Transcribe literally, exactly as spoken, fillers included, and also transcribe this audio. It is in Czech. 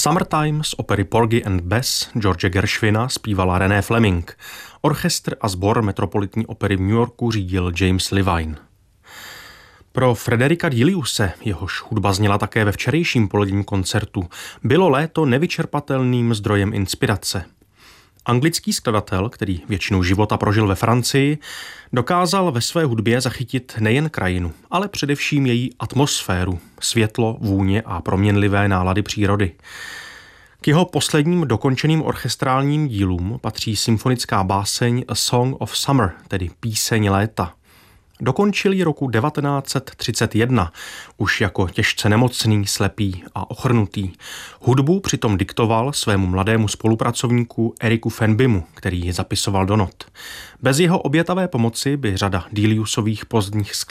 Summertime z opery Porgy and Bess George Gershwina zpívala Renée Fleming. Orchestr a sbor Metropolitní opery v New Yorku řídil James Levine. Pro Frederika Diliuse, jehož hudba zněla také ve včerejším poledním koncertu, bylo léto nevyčerpatelným zdrojem inspirace. Anglický skladatel, který většinu života prožil ve Francii, dokázal ve své hudbě zachytit nejen krajinu, ale především její atmosféru, světlo, vůně a proměnlivé nálady přírody. K jeho posledním dokončeným orchestrálním dílům patří symfonická báseň A Song of Summer, tedy Píseň léta. Dokončil ji roku devatenáct set třicet jedna, už jako těžce nemocný, slepý a ochrnutý. Hudbu přitom diktoval svému mladému spolupracovníku Eriku Fenbimu, který ji zapisoval do not. Bez jeho obětavé pomoci by řada Diliusových pozdních skladeb